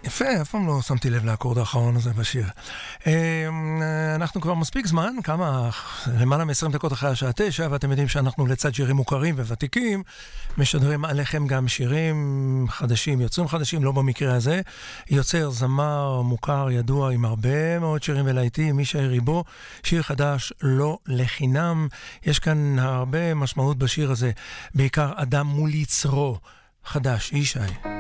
יפה, אף פעם לא שמתי לב לאקורד האחרון הזה בשיר. אנחנו כבר מספיק זמן, למעלה מ-20 דקות אחרי השעה 9, ואתם יודעים שאנחנו לצד שירים מוכרים וותיקים, משדרים עליכם גם שירים חדשים, יוצרים חדשים, לא במקרה הזה. יוצר זמר מוכר, ידוע, עם הרבה מאוד שירים ולהיטים, מישי ריבו, שיר חדש לא לחינם. יש כאן הרבה משמעות בשיר הזה, בעיקר אדם מול יצרו. חדש, ישי.